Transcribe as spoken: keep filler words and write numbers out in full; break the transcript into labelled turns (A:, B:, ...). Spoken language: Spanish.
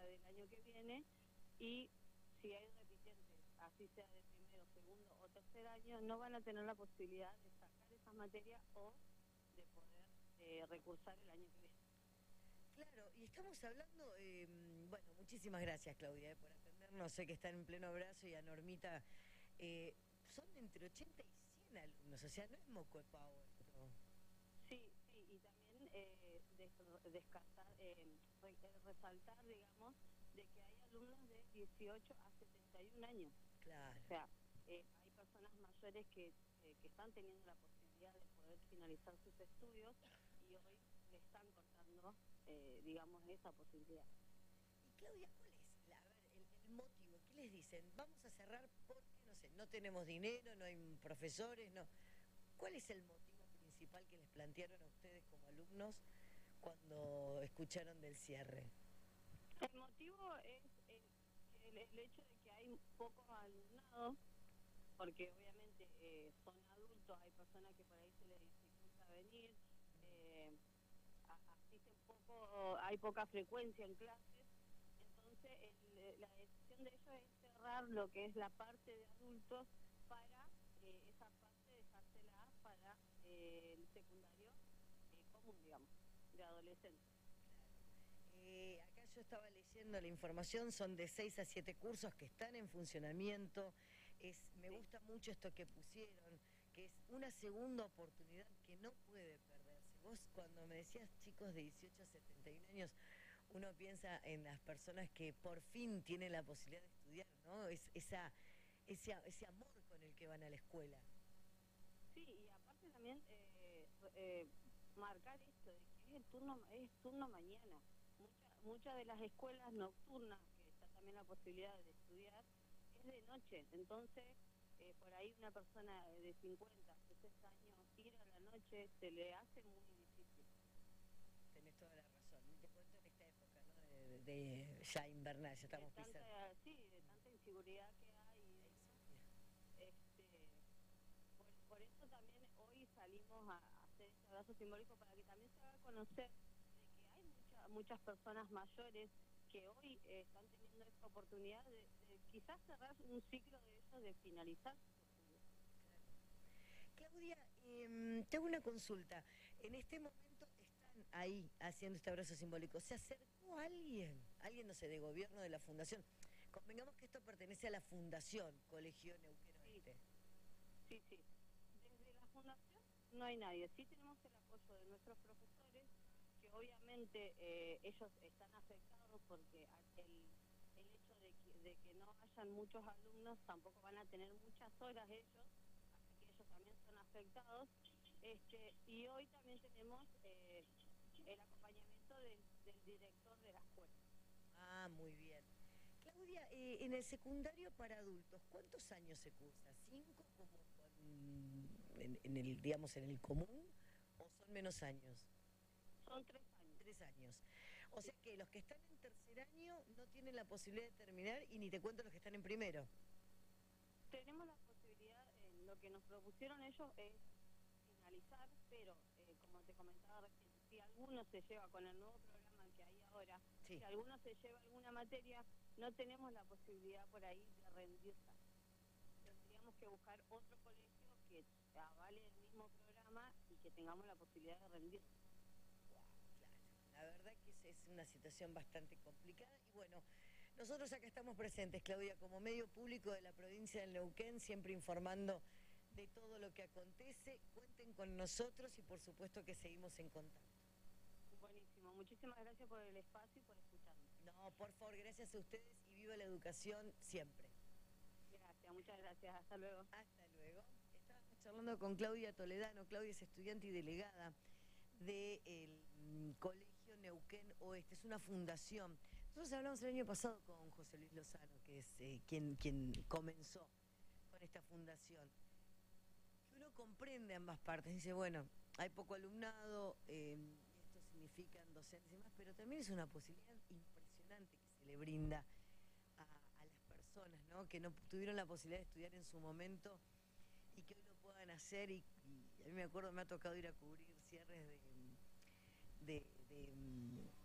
A: del año que viene, y si hay repitentes, así sea de primero, segundo o tercer año, no van a tener la posibilidad de sacar esas materias o de poder eh, recursar el año que viene.
B: Claro, y estamos hablando, eh, bueno, muchísimas gracias Claudia eh, por atendernos, sé que están en pleno abrazo, y a Normita, eh, son entre ochenta y cien alumnos, o sea, no es moco de pavo esto.
A: Sí, sí, y también eh, des- descartar, eh, re- eh, resaltar, digamos, de que hay alumnos de dieciocho a setenta y un años.
B: Claro.
A: O sea, eh, hay personas mayores que, eh, que están teniendo la posibilidad de poder finalizar sus estudios y hoy le están cortando, eh, digamos, esa posibilidad.
B: Y Claudia, ¿cuál es la- a ver, el, el motivo? ¿Qué les dicen? Vamos a cerrar porque, no sé, no tenemos dinero, no hay profesores, no. ¿Cuál es el motivo principal que les plantearon a ustedes como alumnos cuando escucharon del cierre?
A: El motivo es el, el, el hecho de que hay pocos alumnados, porque obviamente eh, son adultos, hay personas que por ahí se les dificulta venir, eh, a- asisten poco, hay poca frecuencia en clases, entonces el, la decisión de ellos es cerrar lo que es la parte de adultos para eh, esa parte dejársela para eh, el secundario eh, común, digamos, de adolescentes.
B: Eh, acá yo estaba leyendo la información, son de seis a siete cursos que están en funcionamiento. Es, me
A: Sí.
B: gusta mucho esto que pusieron, que es una segunda oportunidad que no puede perderse. Vos cuando me decías chicos de dieciocho a setenta y un años, uno piensa en las personas que por fin tienen la posibilidad de estudiar, ¿no? Es, esa, ese, ese amor con el que van a la escuela.
A: Sí, y aparte también eh, eh, marcar esto de que es el turno, es turno mañana. Muchas muchas de las escuelas nocturnas, que está también la posibilidad de estudiar, es de noche. Entonces, eh, por ahí una persona de cincuenta, sesenta años, ir a la noche se le hace muy difícil.
B: Tenés toda la razón. Te cuento en esta época, ¿no? De, de- ya invernal, ya
A: De
B: estamos pisando.
A: tanta, sí, de tanta inseguridad que hay y
B: La
A: demás,
B: inseguridad.
A: este, por, por eso también hoy salimos a, a hacer este abrazo simbólico para que también se haga a conocer de que hay mucha, muchas personas mayores que hoy eh, están teniendo esta oportunidad de, de quizás cerrar un ciclo de ellos, de finalizar sus estudios.
B: Claudia, eh, te hago una consulta. En este momento están ahí haciendo este abrazo simbólico. ¿Se acercó alguien? Alguien, no sé, de gobierno, de la fundación. Convengamos que esto pertenece a la fundación Colegio Neuquén
A: Sí,
B: Oeste.
A: sí, sí. Desde la fundación no hay nadie. Sí tenemos el apoyo de nuestros profesores, que obviamente eh, ellos están afectados porque el, el hecho de que, de que no hayan muchos alumnos tampoco van a tener muchas horas ellos, así que ellos también son afectados. Este, y hoy también tenemos eh, el acompañamiento del, del director de la escuela.
B: Ah, muy bien. Claudia, eh, en el secundario para adultos, ¿cuántos años se cursa? ¿Cinco como con- en, en el, digamos, en el común o son menos años?
A: Son tres años.
B: Tres años. O
A: Sí.
B: sea que los que están en tercer año no tienen la posibilidad de terminar y ni te cuento los que están en primero.
A: Tenemos la posibilidad, eh, lo que nos propusieron ellos es finalizar, pero eh, como te comentaba recién, si alguno se lleva con el nuevo programa que hay ahora,
B: Sí.
A: si alguno se lleva alguna materia, no tenemos la posibilidad por ahí de rendirla. Tendríamos que buscar otro colegio que avale el mismo programa y que tengamos la posibilidad de rendir.
B: Claro, la verdad que es, es una situación bastante complicada y bueno, nosotros acá estamos presentes, Claudia, como medio público de la provincia del Neuquén, siempre informando de todo lo que acontece. Cuenten con nosotros y por supuesto que seguimos en contacto.
A: Buenísimo, muchísimas gracias por el espacio y por escucharnos.
B: No, por favor, gracias a ustedes y viva la educación siempre.
A: Gracias, muchas gracias, hasta luego.
B: Hasta luego. Estábamos charlando con Claudia Toledano. Claudia es estudiante y delegada del mm, Colegio Neuquén Oeste. Es una fundación. Nosotros hablamos el año pasado con José Luis Lozano, que es eh, quien, quien comenzó con esta fundación. Que uno comprende ambas partes. Dice, bueno, hay poco alumnado, eh, esto significan docentes y demás, pero también es una posibilidad impresionante que se le brinda a, a las personas, ¿no? Que no tuvieron la posibilidad de estudiar en su momento y que hoy lo puedan hacer. Y, y a mí me acuerdo, me ha tocado ir a cubrir cierres de, de, de